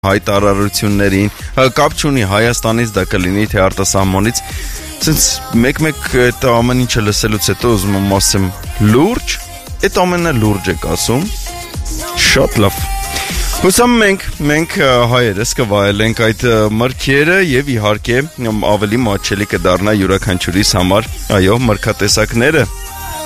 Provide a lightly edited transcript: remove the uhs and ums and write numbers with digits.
հայտարարություններին, կապ չունի Հայաստանից դա կլինի թե արտասահմանից, ցենց մեկ-մեկ այդ ամեն ինչը լսելուց հետո ուզում եմ ասեմ լուրջ, այդ ամենը լուրջ եք ասում, շատ լավ։ Հուսամ մենք հայերս կվայելենք այդ մրգերը եւ իհարկե ավելի մատչելի կդառնա յուրաքանչյուրիս համար, այո, մրգատեսակները